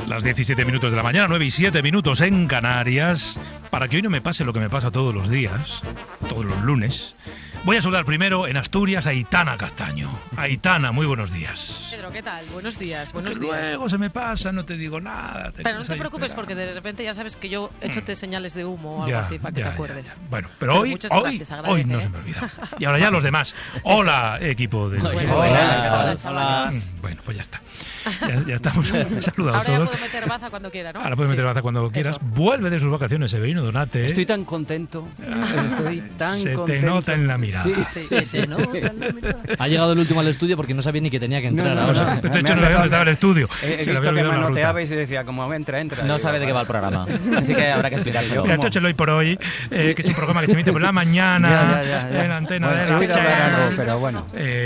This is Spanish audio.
Las 17 minutos de la mañana, 9 y 7 minutos en Canarias. Para que hoy no me pase lo que me pasa todos los días, todos los lunes, voy a saludar primero en Asturias a Aitana Castaño. Aitana, muy buenos días. Pedro, ¿qué tal? Buenos días, Porque luego se me pasa, no te digo nada. Pero no te preocupes porque de repente ya sabes que yo échote señales de humo o algo así para que te acuerdes. Ya. Bueno, pero hoy no se me olvida. Y ahora ya los demás. Hola, equipo de... Hola. Bueno, pues ya está. Ya estamos saludados ahora todos. ya puedo meter baza cuando quiera, ¿no? Ahora puedes meter baza cuando quieras. Eso. Vuelve de sus vacaciones, Severino Donate. Estoy tan contento. Estoy tan se contento. te nota en la mirada. Sí, se nota en la mirada. Ha llegado el último al estudio porque no sabía ni que tenía que entrar ahora. De hecho, no sabía dónde estaba el estudio. He visto que manoteabais y decía, como entra. No sabe de qué va el programa. Así que habrá que explicárselo. Mira, esto es el Hoy por Hoy, que es un programa que se emite por la mañana en la antena de la algo, pero bueno.